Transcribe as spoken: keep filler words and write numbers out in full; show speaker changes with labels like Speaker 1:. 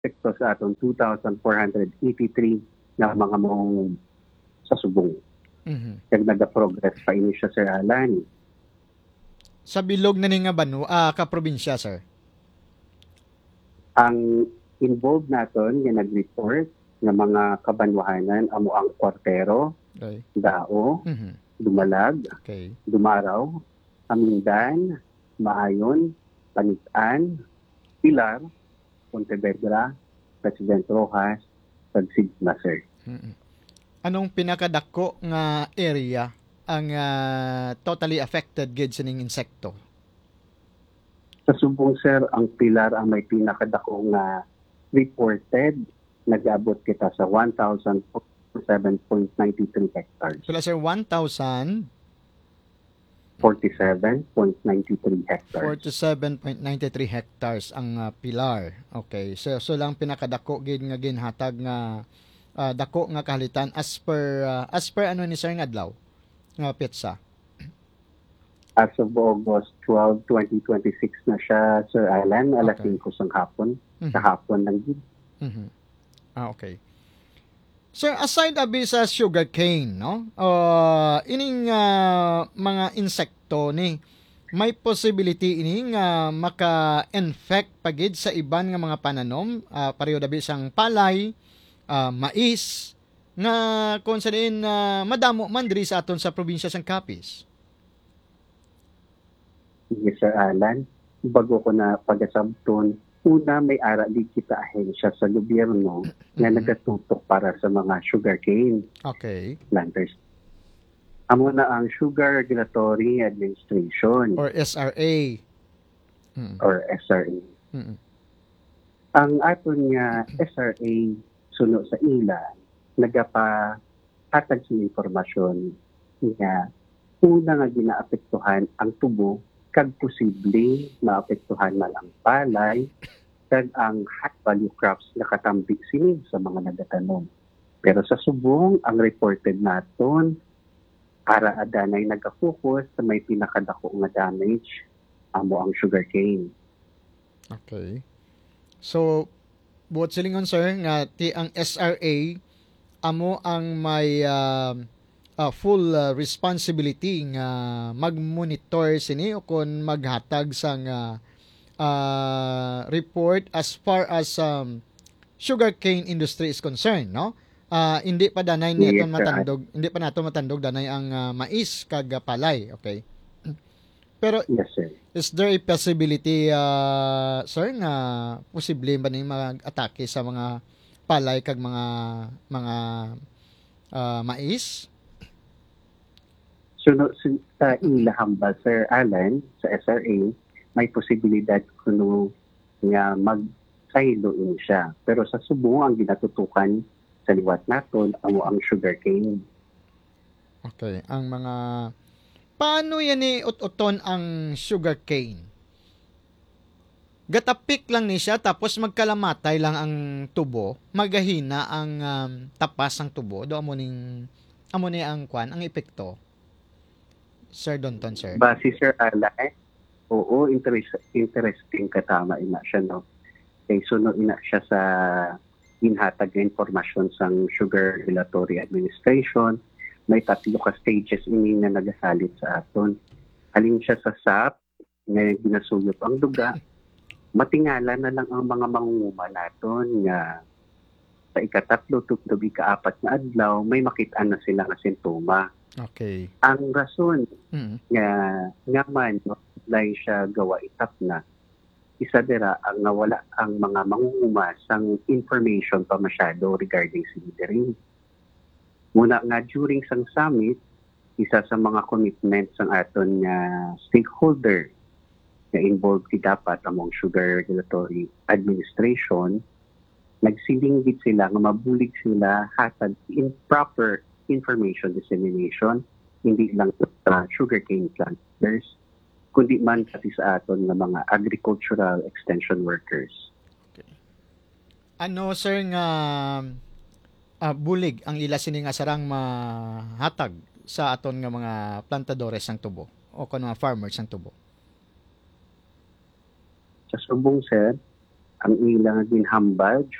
Speaker 1: epekto sa atong two thousand four hundred eighty-three na mga mong sa subong.
Speaker 2: Mhm.
Speaker 1: Kag nag-progress pa ini siya, Sir Alan.
Speaker 2: Sa bilog na ni nga banu, ah, ka probinsya, sir.
Speaker 1: Ang involved naton nga nag-report nga mga kabanwahanan amo ang Kwartero,
Speaker 2: Okay.
Speaker 1: Dao,
Speaker 2: Mhm.
Speaker 1: Dumalag,
Speaker 2: Okay.
Speaker 1: Dumaraw, Amindan, Maayon, Panitan, Pilar, Pontevedra, President Rojas, Tagsigma, sir.
Speaker 2: Mhm. Anong pinakadako nga area ang ah, totally affected gid sa ning insekto?
Speaker 1: Sa Subong, sir, ang Pilar ang may pinakadako nga reported. Nag-abot kita sa one thousand forty-seven point nine three hectares.
Speaker 2: Sila sir one thousand
Speaker 1: forty-seven point nine three hectares.
Speaker 2: forty-seven point nine three hectares ang ah, Pilar. Okay. So so lang pinakadako gid nga ginhatag nga ah, dako nga kahalitan as per ah, as per ano ni sir nga adlaw nga petsa.
Speaker 1: As of August twelfth, twenty twenty-six na siya, Sir Alan, alas
Speaker 2: Okay.
Speaker 1: singko sang hapon.
Speaker 2: Mhm.
Speaker 1: Sa hapon lang din.
Speaker 2: Mhm. Ah, okay. Sir, aside abi sa sugarcane, no? Uh, ining ah, mga insekto ni may possibility ini nga maka-infect pagid sa iban nga mga pananom, uh, pareho dabi sang palay, ah, mais nga kung sa diin na madamo man diri sa aton sa probinsya sang Capiz.
Speaker 1: Sige, Sir Alan. Bago ko na pag-asabton, una may ara di kita ahensya sa gobyerno na
Speaker 2: Mhm.
Speaker 1: nagatutok para sa mga sugarcane
Speaker 2: Okay.
Speaker 1: planters. Amo na ang Sugar Regulatory Administration
Speaker 2: Or S R A. Mm.
Speaker 1: or S R A.
Speaker 2: Mm.
Speaker 1: Ang aton nga S R A suno sa ila nagapa hatag sa impormasyon nga una nga ginaapektuhan ang tubo kag posible maapektuhan man ang palay kag ang high value crops na katambi sini sa mga nagatanom. Pero sa subong ang reported naton para adanay nagafocus sa may pinakadako nga damage amo ang sugarcane.
Speaker 2: Okay. So, buot silingon sir nga ti ang S R A amo ang may um, uh, full uh, responsibility nga mag-monitor sini o kon maghatag sang uh, uh, report as far as um, sugarcane industry is concerned, no? Ah, hindi pa danay ni
Speaker 1: Yes,
Speaker 2: aton
Speaker 1: sir.
Speaker 2: matandog, hindi pa nato matandog danay ang ah, mais kag ah, palay, okay? Pero
Speaker 1: Yes, sir.
Speaker 2: is there a possibility, uh, sir, nga posible ba ning mag-atake sa mga palay kag mga mga uh, mais?
Speaker 1: Suno sun- sa ila hambal, Sir Alan, sa S R A, may posibilidad kuno nga mag-silo in siya. Pero sa subong ang ginatutukan sa liwat naton amo ang sugarcane.
Speaker 2: Okay, ang mga paano yan ni ut-uton ang sugarcane? Gatapik lang ni siya tapos magkalamatay lang ang tubo, magahina ang um, tapas ng tubo, do amo ning amo ni ang kwan, ang epekto. Sir Donton, sir.
Speaker 1: Base, Sir Alan, oo, interest, interesting katama ina siya, no? Kay suno ina siya sa inhatag nga informasyon sang Sugar Regulatory Administration. May tatlo ka stages ini na nagasalit sa aton. Halin siya sa S A P, nga ginasuyop ang duga. Matingala na lang ang mga mangunguma naton nga sa ikatatlo to ikaapat na adlaw, may makitaan na sila nga sintoma.
Speaker 2: Okay.
Speaker 1: Ang rason
Speaker 2: Mm.
Speaker 1: nga nga man no, lain siya gawa itap na isa dira ang nawala ang mga mangunguma sang information pa masyado regarding sa littering. Muna nga during sang summit, isa sa mga commitments ng aton nga stakeholder na involved di dapat among Sugar Regulatory Administration, nagsiling gid sila nga mabulig sila hatag in proper information dissemination, hindi lang sa sugarcane planters, kundi man pati sa aton nga mga agricultural extension workers.
Speaker 2: Ano sir nga ah, bulig ang ila sini nga sarang mahatag sa aton nga mga plantadores sang tubo o kun mga farmers sang tubo?
Speaker 1: Sa subong, sir, ang ilang ginhambal